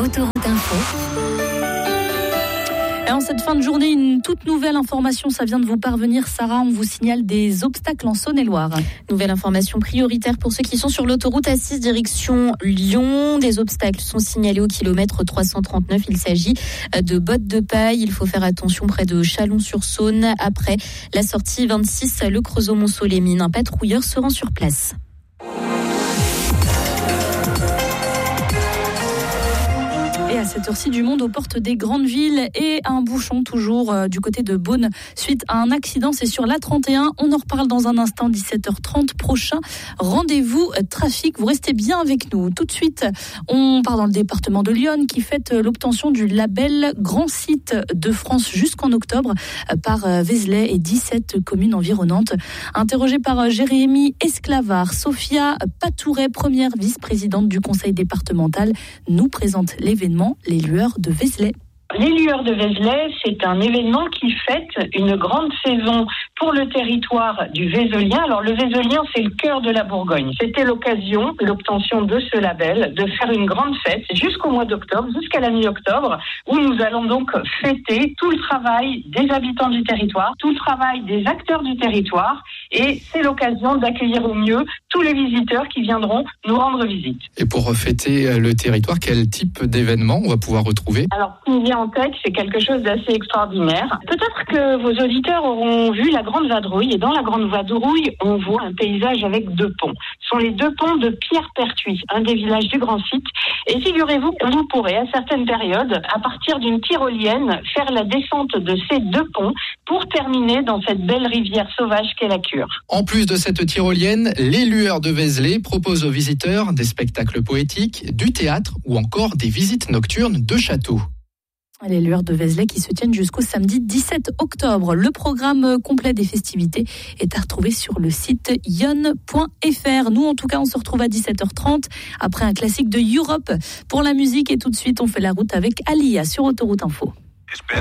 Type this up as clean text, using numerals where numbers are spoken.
Autoroute Info. Et en cette fin de journée, une toute nouvelle information, ça vient de vous parvenir, Sarah. On vous signale des obstacles en Saône-et-Loire. Nouvelle information prioritaire pour ceux qui sont sur l'autoroute A6 direction Lyon. Des obstacles sont signalés au kilomètre 339. Il s'agit de bottes de paille. Il faut faire attention près de Chalon-sur-Saône. Après la sortie 26, le Creusot-Montceau-les-Mines. Un patrouilleur se rend sur place. Et à cette heure-ci du monde aux portes des grandes villes et un bouchon toujours du côté de Beaune suite à un accident, c'est sur l'A31. On en reparle dans un instant, 17h30 prochain. Rendez-vous trafic, vous restez bien avec nous. Tout de suite, on part dans le département de l'Yonne qui fête l'obtention du label Grand Site de France jusqu'en octobre par Vézelay et 17 communes environnantes. Interrogée par Jérémy Esclavard, Sophia Patouret, première vice-présidente du conseil départemental, nous présente l'événement Les Lueurs de Vézelay. Les Lueurs de Vézelay, c'est un événement qui fête une grande saison pour le territoire du Vézelien. Alors le Vézelien, c'est le cœur de la Bourgogne. C'était l'occasion, l'obtention de ce label, de faire une grande fête jusqu'au mois d'octobre, jusqu'à la mi-octobre, où nous allons donc fêter tout le travail des habitants du territoire, tout le travail des acteurs du territoire, et c'est l'occasion d'accueillir au mieux tous les visiteurs qui viendront nous rendre visite. Et pour fêter le territoire, quel type d'événement on va pouvoir retrouver ? Alors, ce qui me vient en tête, c'est quelque chose d'assez extraordinaire. Peut-être que vos auditeurs auront vu la Grande Vadrouille, et dans la Grande Vadrouille, on voit un paysage avec 2 ponts. Ce sont les 2 ponts de Pierre-Pertuis, un des villages du Grand Site. Et figurez-vous que vous pourrez, à certaines périodes, à partir d'une tyrolienne, faire la descente de ces 2 ponts pour terminer dans cette belle rivière sauvage qu'est la Cure. En plus de cette tyrolienne, les Lueurs de Vézelay proposent aux visiteurs des spectacles poétiques, du théâtre ou encore des visites nocturnes de châteaux. Les Lueurs de Vézelay qui se tiennent jusqu'au samedi 17 octobre. Le programme complet des festivités est à retrouver sur le site yonne.fr. Nous, en tout cas, on se retrouve à 17h30 après un classique de Europe pour la musique. Et tout de suite, on fait la route avec Alia sur Autoroute Info.